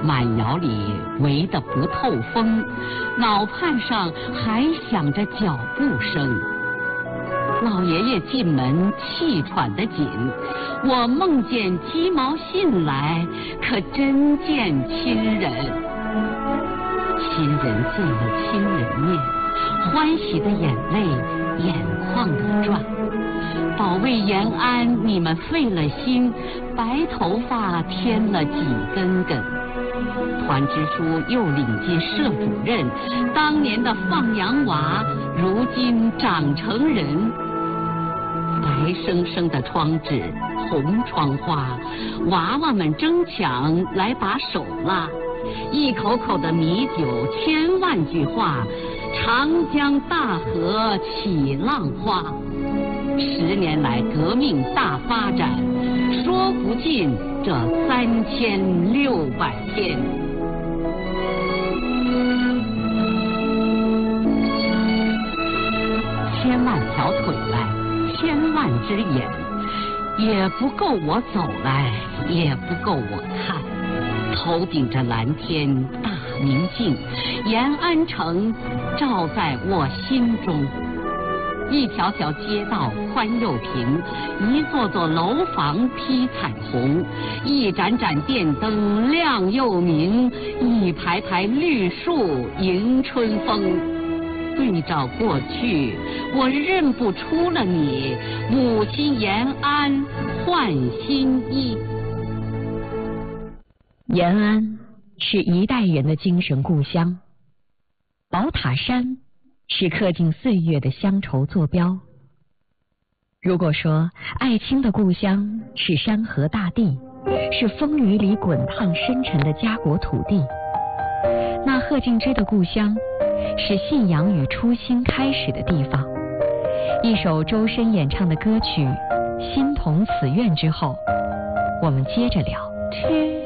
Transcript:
满窑里围得不透风，脑畔上还响着脚步声。老爷爷进门气喘得紧，我梦见鸡毛信来，可真见亲人。亲人见了亲人面，欢喜的眼泪眼眶里转。保卫延安，你们费了心，白头发添了几根根。团支书又领进社主任，当年的放羊娃，如今长成人。白生生的窗纸，红窗花，娃娃们争抢来把手拉，一口口的米酒，千万句话，长江大河起浪花。10年来革命大发展，说不尽这3600天。千万条腿来，千万只眼，也不够我走来，也不够我看。头顶着蓝天大明镜，延安城照在我心中。一条条街道宽又平，一座座楼房披彩虹，一盏盏电灯亮又明，一排排绿树迎春风。对照过去，我认不出了你，母亲延安换新衣。 延安是一代人的精神故乡，宝塔山是刻进岁月的乡愁坐标。如果说艾青的故乡是山河大地，是风雨里滚烫深沉的家国土地，那贺敬之的故乡是信仰与初心开始的地方。一首周深演唱的歌曲《心同此愿》之后，我们接着聊。